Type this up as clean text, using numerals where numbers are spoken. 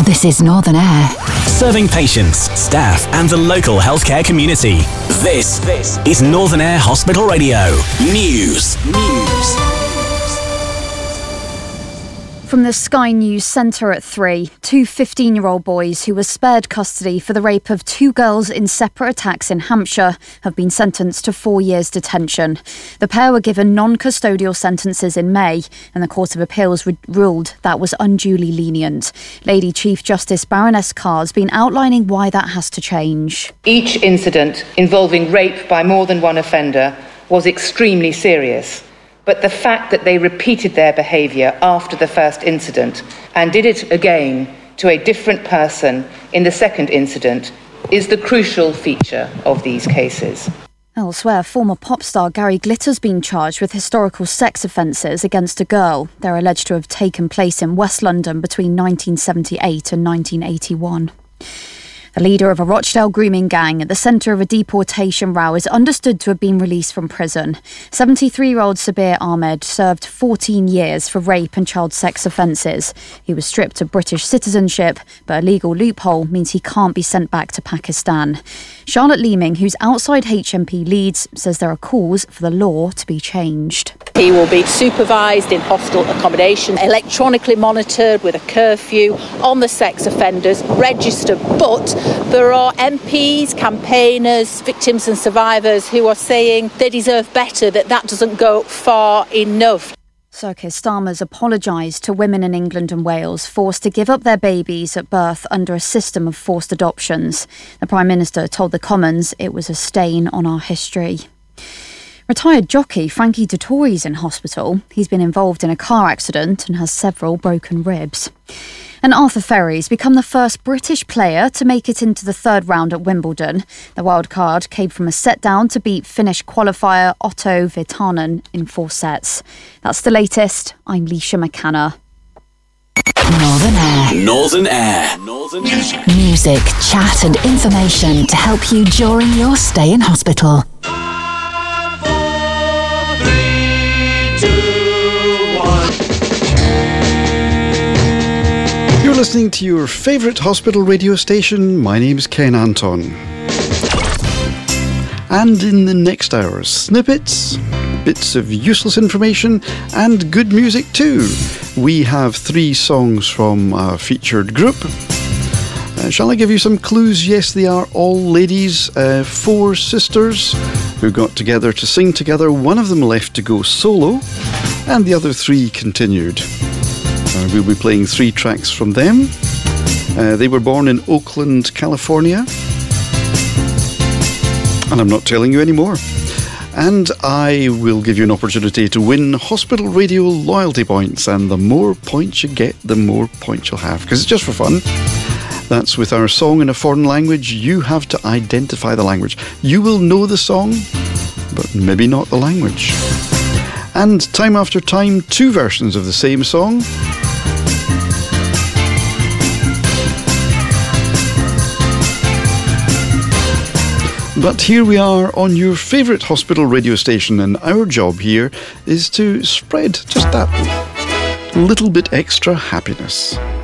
This is Northern Air. Serving patients, staff and the local healthcare community. This is Northern Air Hospital Radio. News. From the Sky News Centre at 3, two 15-year-old boys who were spared custody for the rape of two girls in separate attacks in Hampshire have been sentenced to 4 years detention. The pair were given non-custodial sentences in May, and the Court of Appeals ruled that was unduly lenient. Lady Chief Justice Baroness Carr has been outlining why that has to change. Each incident involving rape by more than one offender was extremely serious. But the fact that they repeated their behaviour after the first incident and did it again to a different person in the second incident is the crucial feature of these cases. Elsewhere, former pop star Gary Glitter's been charged with historical sex offences against a girl. They're alleged to have taken place in West London between 1978 and 1981. The leader of a Rochdale grooming gang at the centre of a deportation row is understood to have been released from prison. 73-year-old Sabir Ahmed served 14 years for rape and child sex offences. He was stripped of British citizenship, but a legal loophole means he can't be sent back to Pakistan. Charlotte Leeming, who's outside HMP Leeds, says there are calls for the law to be changed. He will be supervised in hostel accommodation, electronically monitored with a curfew on the sex offenders, registered, but there are MPs, campaigners, victims and survivors who are saying they deserve better, that doesn't go far enough. Sir Keir Starmer's apologised to women in England and Wales forced to give up their babies at birth under a system of forced adoptions. The Prime Minister told the Commons it was a stain on our history. Retired jockey Frankie Dettori is in hospital. He's been involved in a car accident and has several broken ribs. And Arthur Ferry's become the first British player to make it into the third round at Wimbledon. The wildcard came from a set-down to beat Finnish qualifier Otto Virtanen in 4 sets. That's the latest. I'm Leisha McCanna. Northern Air. Northern Air. Northern Air. Music, chat and information to help you during your stay in hospital. 5, 4, 3, 2, 1. You're listening to your favourite hospital radio station. My name's Ken Anton. And in the next hour, snippets, bits of useless information, and good music too. We have 3 songs from our featured group. Shall I give you some clues? Yes, they are all ladies, 4 sisters who got together to sing together. One of them left to go solo, and the other 3 continued. We'll be playing 3 tracks from them. They were born in Oakland, California. And I'm not telling you anymore. And I will give you an opportunity to win Hospital Radio loyalty points. And the more points you get, the more points you'll have. Because it's just for fun. That's with our song in a foreign language. You have to identify the language. You will know the song, but maybe not the language. And time after time, 2 versions of the same song. But here we are on your favourite hospital radio station, and our job here is to spread just that little bit extra happiness.